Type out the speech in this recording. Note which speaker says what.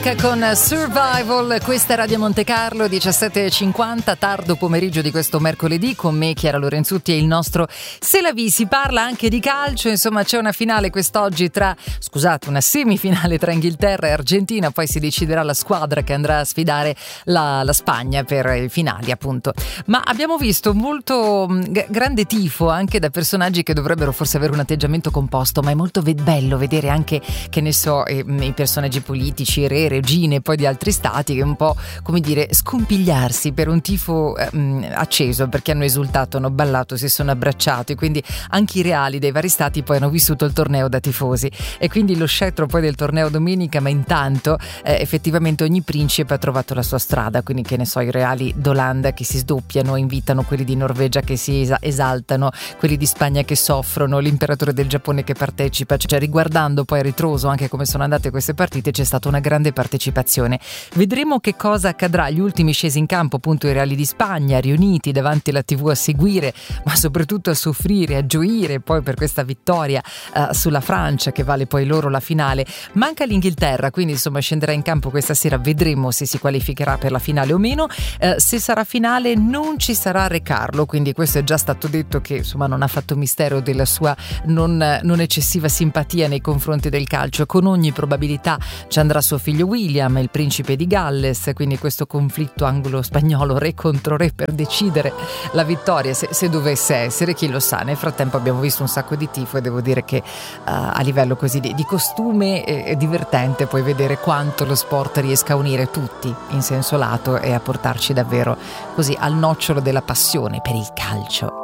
Speaker 1: Con Survival, questa è Radio Monte Carlo, 17:50, tardo pomeriggio di questo mercoledì, con me Chiara Lorenzutti e il nostro Se la vi. Si parla anche di calcio, insomma c'è una finale quest'oggi una semifinale tra Inghilterra e Argentina, poi si deciderà la squadra che andrà a sfidare la Spagna per i finali, appunto. Ma abbiamo visto molto grande tifo anche da personaggi che dovrebbero forse avere un atteggiamento composto, ma è molto bello vedere anche, che ne so, i personaggi politici, regine poi di altri stati, che un po', come dire, scompigliarsi per un tifo acceso, perché hanno esultato, hanno ballato, si sono abbracciati, quindi anche i reali dei vari stati poi hanno vissuto il torneo da tifosi, e quindi lo scettro poi del torneo domenica, ma intanto effettivamente ogni principe ha trovato la sua strada, quindi che ne so, i reali d'Olanda che si sdoppiano, invitano quelli di Norvegia che si esaltano, quelli di Spagna che soffrono, l'imperatore del Giappone che partecipa, cioè riguardando poi a ritroso anche come sono andate queste partite c'è stata una grande partecipazione. Vedremo che cosa accadrà. Gli ultimi scesi in campo, appunto i reali di Spagna, riuniti davanti alla TV a seguire, ma soprattutto a soffrire, a gioire poi per questa vittoria sulla Francia, che vale poi loro la finale. Manca l'Inghilterra, quindi insomma scenderà in campo questa sera, vedremo se si qualificherà per la finale o meno. Se sarà finale non ci sarà Re Carlo, quindi questo è già stato detto, che insomma non ha fatto mistero della sua non eccessiva simpatia nei confronti del calcio. Con ogni probabilità ci andrà suo figlio William, il principe di Galles, quindi questo conflitto anglo-spagnolo, re contro re, per decidere la vittoria, se dovesse essere, chi lo sa. Nel frattempo abbiamo visto un sacco di tifo e devo dire che a livello così di costume è divertente poi vedere quanto lo sport riesca a unire tutti in senso lato e a portarci davvero così al nocciolo della passione per il calcio.